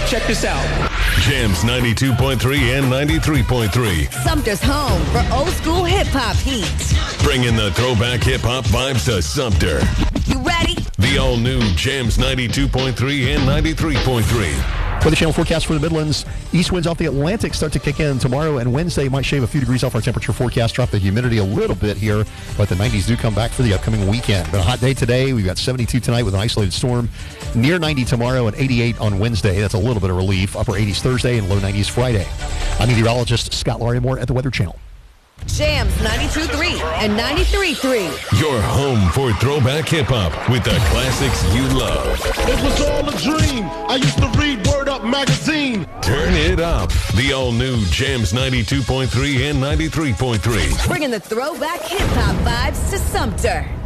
Check this out. Jams 92.3 and 93.3. Sumter's home for old school hip-hop heat. Bringing the throwback hip-hop vibes to Sumter. You ready? The all-new Jams 92.3 and 93.3. For the channel forecast for the Midlands, east winds off the Atlantic start to kick in tomorrow, and Wednesday might shave a few degrees off our temperature forecast, drop the humidity a little bit here, but the 90s do come back for the upcoming weekend. Been a hot day today. We've got 72 tonight with an isolated storm, near 90 tomorrow, and 88 on Wednesday. That's a little bit of relief. Upper 80s Thursday and low 90s Friday. I'm meteorologist Scott Larimore at the Weather Channel. Jams 92.3 and 93.3. Your home for throwback hip-hop with the classics you love. It was all a dream. I used to read Word Up magazine. Turn it up. The all-new Jams 92.3 and 93.3. Bringing the throwback hip-hop vibes to Sumter.